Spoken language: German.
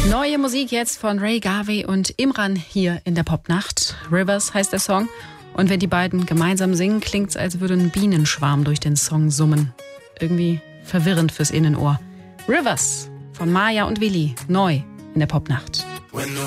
Neue Musik jetzt von Ray Garvey und Imran hier in der Popnacht. Rivers heißt der Song. Und wenn die beiden gemeinsam singen, klingt's, als würde ein Bienenschwarm durch den Song summen. Irgendwie verwirrend fürs Innenohr. Rivers von Maya und Willi, neu in der Popnacht. When the